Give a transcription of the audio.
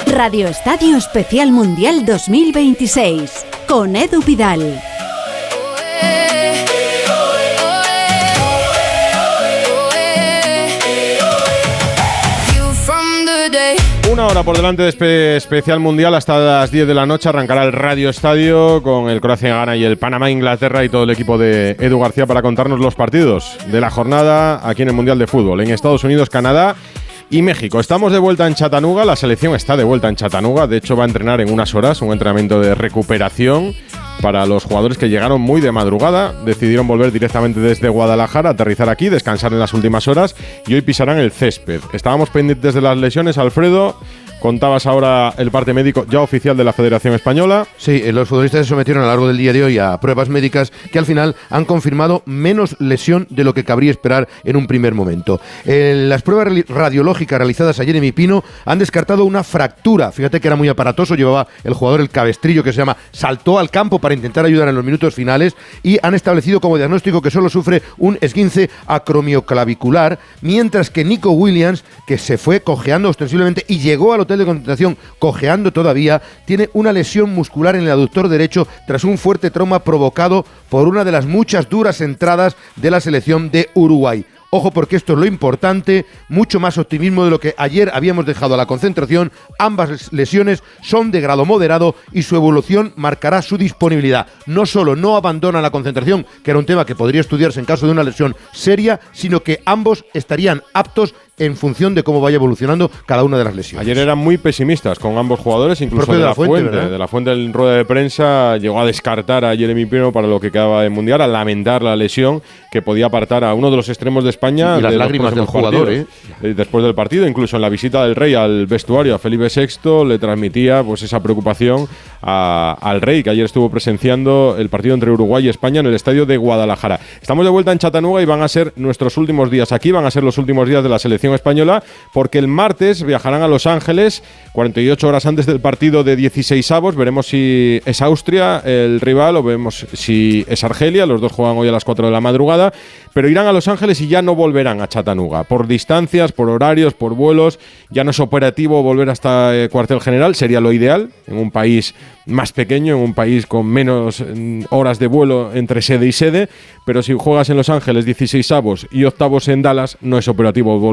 Radio Estadio Especial Mundial 2026 con Edu Pidal. Una hora por delante de especial mundial hasta las 10 de la noche. Arrancará el Radio Estadio con el Croacia-Ghana y el Panamá-Inglaterra y todo el equipo de Edu García para contarnos los partidos de la jornada aquí en el Mundial de Fútbol. En Estados Unidos, Canadá y México. Estamos de vuelta en Chattanooga, la selección está de vuelta en Chattanooga, de hecho va a entrenar en unas horas, un entrenamiento de recuperación para los jugadores que llegaron muy de madrugada, decidieron volver directamente desde Guadalajara, aterrizar aquí, descansar en las últimas horas y hoy pisarán el césped. Estábamos pendientes de las lesiones, Alfredo. Contabas ahora el parte médico ya oficial de la Federación Española. Sí, los futbolistas se sometieron a lo largo del día de hoy a pruebas médicas que al final han confirmado menos lesión de lo que cabría esperar en un primer momento. Las pruebas radiológicas realizadas a Jeremy Pino han descartado una fractura. Fíjate que era muy aparatoso, llevaba el jugador el cabestrillo que se llama, saltó al campo para intentar ayudar en los minutos finales y han establecido como diagnóstico que solo sufre un esguince acromioclavicular, mientras que Nico Williams, que se fue cojeando ostensiblemente y llegó al hotel de concentración cojeando todavía, tiene una lesión muscular en el aductor derecho tras un fuerte trauma provocado por una de las muchas duras entradas de la selección de Uruguay. Ojo, porque esto es lo importante, mucho más optimismo de lo que ayer habíamos dejado a la concentración. Ambas lesiones son de grado moderado y su evolución marcará su disponibilidad. No solo no abandonan la concentración, que era un tema que podría estudiarse en caso de una lesión seria, sino que ambos estarían aptos en función de cómo vaya evolucionando cada una de las lesiones. Ayer eran muy pesimistas con ambos jugadores, incluso de la Fuente en rueda de prensa llegó a descartar a Jeremy Pino para lo que quedaba de Mundial, a lamentar la lesión que podía apartar a uno de los extremos de España. Y las lágrimas del jugador, después del partido, incluso en la visita del Rey al vestuario, a Felipe VI, le transmitía pues esa preocupación al Rey, que ayer estuvo presenciando el partido entre Uruguay y España en el estadio de Guadalajara. Estamos de vuelta en Chattanooga y van a ser nuestros últimos días aquí, van a ser los últimos días de la selección española, porque el martes viajarán a Los Ángeles, 48 horas antes del partido de 16avos. Veremos si es Austria el rival o vemos si es Argelia. Los dos juegan hoy a las 4 de la madrugada, pero irán a Los Ángeles y ya no volverán a Chattanooga. Por distancias, por horarios, por vuelos, ya no es operativo volver hasta cuartel general, sería lo ideal, en un país más pequeño, en un país con menos horas de vuelo entre sede y sede, pero si juegas en Los Ángeles 16avos y octavos en Dallas, no es operativo volver